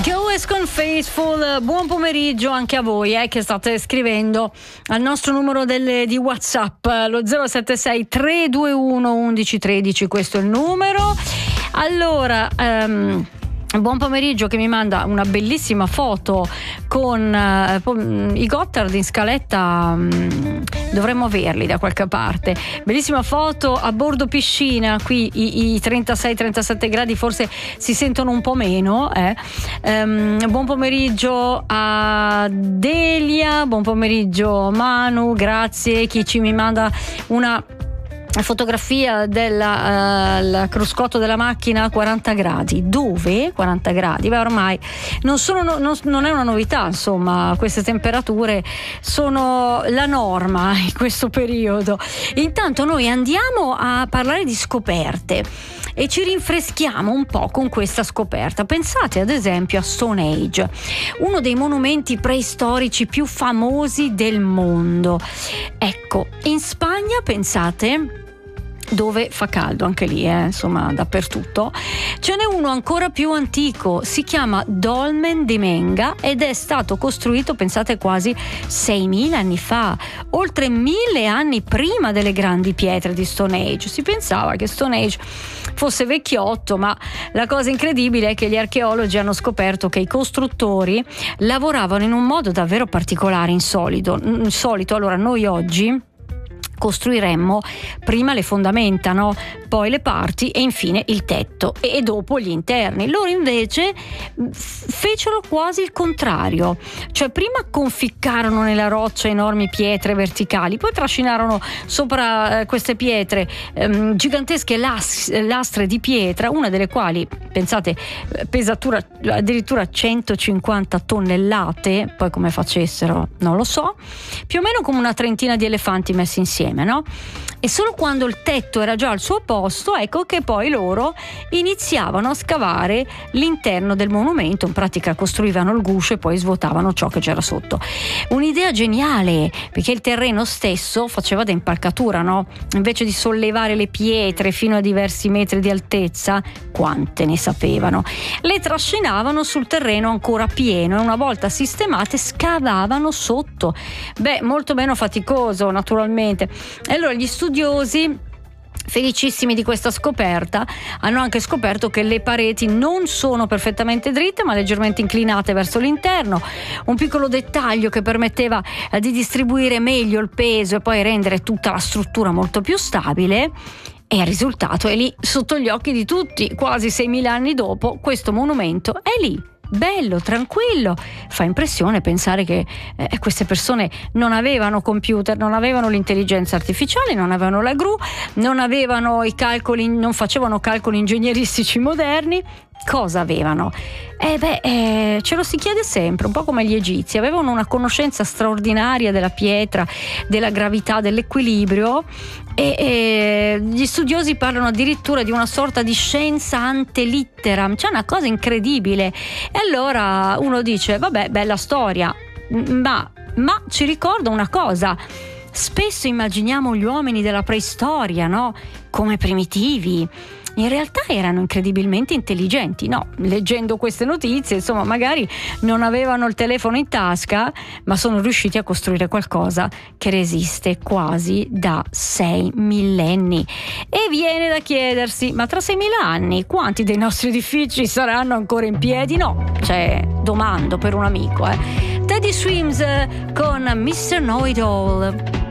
Goes con Faithful. Buon pomeriggio anche a voi che state scrivendo al nostro numero di WhatsApp, lo 076 321 1113, questo è il numero. Allora, buon pomeriggio, che mi manda una bellissima foto con i Gotthard in scaletta. Dovremmo averli da qualche parte. Bellissima foto a bordo piscina. Qui i 36-37 gradi forse si sentono un po' meno. Buon pomeriggio a Delia, buon pomeriggio Manu, grazie. Chi mi manda una fotografia del cruscotto della macchina a 40 gradi. Dove? 40 gradi? Beh, ormai non è una novità, insomma, queste temperature sono la norma in questo periodo. Intanto noi andiamo a parlare di scoperte e ci rinfreschiamo un po' con questa scoperta. Pensate ad esempio a Stone Age, uno dei monumenti preistorici più famosi del mondo. Ecco, in Spagna, pensate, dove fa caldo anche lì, insomma, dappertutto, ce n'è uno ancora più antico, si chiama Dolmen de Menga ed è stato costruito, pensate, quasi 6.000 anni fa, oltre 1.000 anni prima delle grandi pietre di Stone Age. Si pensava che Stone Age fosse vecchiotto, ma la cosa incredibile è che gli archeologi hanno scoperto che i costruttori lavoravano in un modo davvero particolare, insolito. Allora, noi oggi costruiremmo prima le fondamenta, no? Poi le parti e infine il tetto e dopo gli interni. Loro invece fecero quasi il contrario, cioè prima conficcarono nella roccia enormi pietre verticali, poi trascinarono sopra queste pietre gigantesche lastre di pietra, una delle quali, pensate, pesa addirittura 150 tonnellate, poi come facessero non lo so, più o meno come una trentina di elefanti messi insieme, no? E solo quando il tetto era già al suo posto, ecco che poi loro iniziavano a scavare l'interno del monumento, in pratica costruivano il guscio e poi svuotavano ciò che c'era sotto. Un'idea geniale, perché il terreno stesso faceva da impalcatura, no? Invece di sollevare le pietre fino a diversi metri di altezza, quante ne sapevano, le trascinavano sul terreno ancora pieno e una volta sistemate scavavano sotto. Beh, molto meno faticoso naturalmente. E allora gli studiosi, felicissimi di questa scoperta, hanno anche scoperto che le pareti non sono perfettamente dritte ma leggermente inclinate verso l'interno, un piccolo dettaglio che permetteva di distribuire meglio il peso e poi rendere tutta la struttura molto più stabile. E il risultato è lì sotto gli occhi di tutti. Quasi 6.000 anni dopo, questo monumento è lì, bello, tranquillo. Fa impressione pensare che queste persone non avevano computer, non avevano l'intelligenza artificiale, non avevano la gru, non avevano i calcoli, non facevano calcoli ingegneristici moderni. Cosa avevano? Ce lo si chiede sempre, un po' come gli egizi. Avevano una conoscenza straordinaria della pietra, della gravità, dell'equilibrio, e gli studiosi parlano addirittura di una sorta di scienza ante litteram. C'è una cosa incredibile. E allora uno dice, vabbè, bella storia, ma ci ricorda una cosa. Spesso immaginiamo gli uomini della preistoria, no? Come primitivi. In realtà erano incredibilmente intelligenti, no? Leggendo queste notizie, insomma, magari non avevano il telefono in tasca, ma sono riusciti a costruire qualcosa che resiste quasi da 6 millenni. E viene da chiedersi, ma tra 6.000 anni quanti dei nostri edifici saranno ancora in piedi? No, domando per un amico. Teddy Swims con Mr. Know It All.